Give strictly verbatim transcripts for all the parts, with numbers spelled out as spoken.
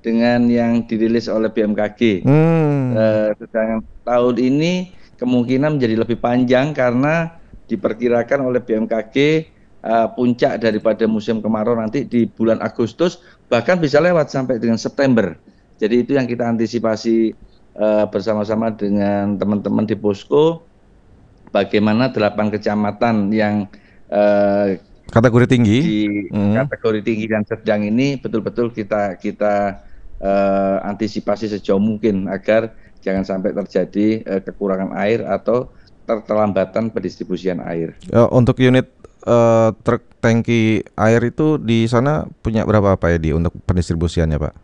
dengan yang dirilis oleh B M K G. Hmm. Uh, sedangkan tahun ini kemungkinan menjadi lebih panjang karena diperkirakan oleh B M K G uh, puncak daripada musim kemarau nanti di bulan Agustus, bahkan bisa lewat sampai dengan September. Jadi itu yang kita antisipasi uh, bersama-sama dengan teman-teman di Posko, bagaimana delapan kecamatan yang uh, kategori tinggi di hmm. kategori tinggi dan sedang ini betul-betul kita kita uh, antisipasi sejauh mungkin agar jangan sampai terjadi uh, kekurangan air atau terlambatan pendistribusian air. Uh, untuk unit uh, truk tangki air itu di sana punya berapa Pak Edi untuk pendistribusiannya Pak?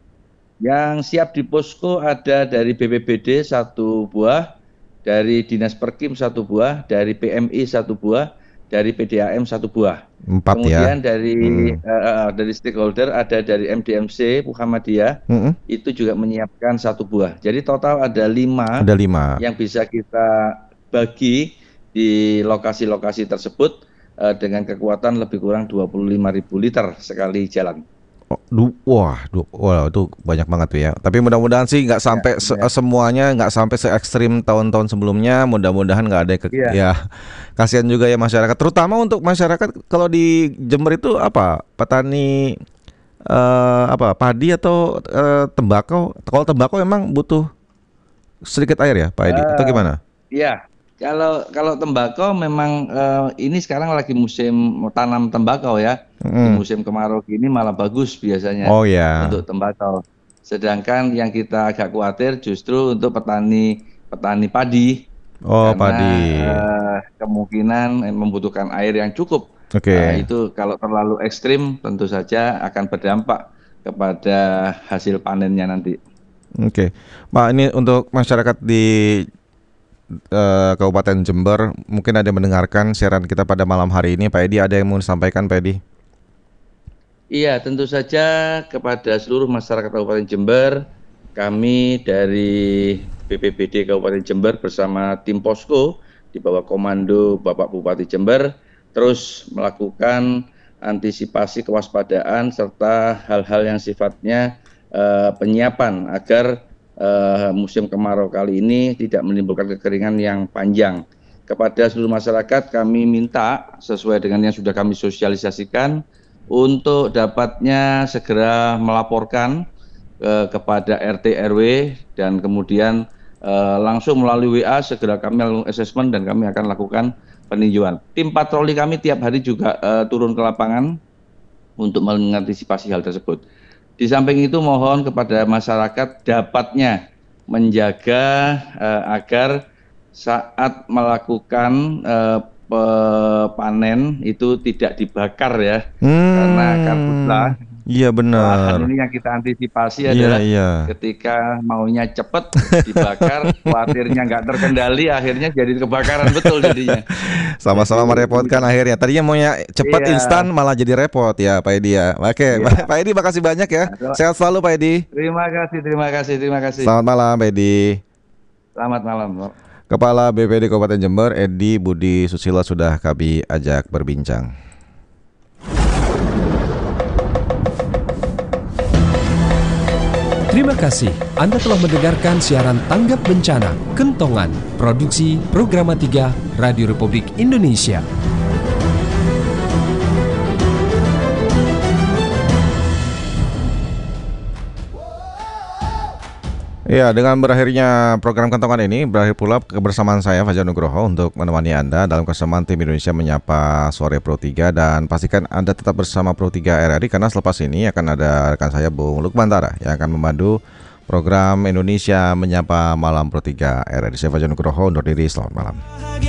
Yang siap di Posko ada dari B P B D satu buah, dari Dinas Perkim satu buah, dari P M I satu buah, dari P D A M satu buah. Empat. Kemudian ya. dari hmm. uh, dari stakeholder ada dari M D M C Muhammadiyah, hmm. itu juga menyiapkan satu buah. Jadi total ada lima, ada lima yang bisa kita bagi di lokasi-lokasi tersebut uh, dengan kekuatan lebih kurang dua puluh lima ribu liter sekali jalan. Oh, du wah, du wah itu banyak banget tuh ya. Tapi mudah-mudahan sih nggak sampai ya, se ya. semuanya nggak sampai se ekstrim tahun-tahun sebelumnya. Mudah-mudahan nggak ada ke ya. ya. Kasihan juga ya masyarakat. Terutama untuk masyarakat kalau di Jember itu apa petani uh, apa padi atau uh, tembakau. Kalau tembakau emang butuh sedikit air ya, Pak Edi? Uh, atau gimana? Iya. Kalau kalau tembakau memang uh, ini sekarang lagi musim tanam tembakau ya. Hmm. Di musim kemarau gini malah bagus biasanya oh, yeah. untuk tembakau. Sedangkan yang kita agak khawatir justru untuk petani petani padi. Oh, karena, padi. Uh, kemungkinan membutuhkan air yang cukup. Oke. Okay. Uh, itu kalau terlalu ekstrim tentu saja akan berdampak kepada hasil panennya nanti. Oke, okay. Pak, ini untuk masyarakat di Uh, Kabupaten Jember, mungkin ada yang mendengarkan siaran kita pada malam hari ini. Pak Edi, ada yang mau disampaikan Pak Edi? Iya, tentu saja kepada seluruh masyarakat Kabupaten Jember, kami dari B P B D Kabupaten Jember bersama tim Posko di bawah komando Bapak Bupati Jember terus melakukan antisipasi kewaspadaan serta hal-hal yang sifatnya uh, penyiapan agar Uh, musim kemarau kali ini tidak menimbulkan kekeringan yang panjang. Kepada seluruh masyarakat kami minta sesuai dengan yang sudah kami sosialisasikan untuk dapatnya segera melaporkan uh, kepada R T R W dan kemudian uh, langsung melalui W A segera kami lakukan assessment dan kami akan lakukan peninjauan. Tim patroli kami tiap hari juga uh, turun ke lapangan untuk mengantisipasi hal tersebut. Di samping itu mohon kepada masyarakat dapatnya menjaga uh, agar saat melakukan uh, panen itu tidak dibakar ya, hmm, karena karhutla. Iya benar. Ini yang kita antisipasi iya, adalah iya. ketika maunya cepet dibakar, khawatirnya nggak terkendali, akhirnya jadi kebakaran betul jadinya. Sama-sama merepotkan akhirnya. Tadinya maunya cepat iya. instan malah jadi repot ya Pak Edi ya. Oke, iya. Pak Edi makasih banyak ya. Sehat selalu Pak Edi. Terima kasih, terima kasih, terima kasih. Selamat malam Pak Edi. Selamat malam. Kepala B P D Kabupaten Jember Edi Budi Susilo sudah kami ajak berbincang. Terima kasih Anda telah mendengarkan siaran Tanggap Bencana Kentongan Produksi Programa tiga Radio Republik Indonesia. Ya, dengan berakhirnya program Kentongan ini, berakhir pula kebersamaan saya Fajar Nugroho untuk menemani Anda dalam kebersamaan tim Indonesia menyapa sore Pro tiga, dan pastikan Anda tetap bersama Pro tiga R R I karena selepas ini akan ada rekan saya Bung Lukmantara yang akan memandu program Indonesia menyapa malam Pro tiga R R I. Saya Fajar Nugroho undur diri, selamat malam.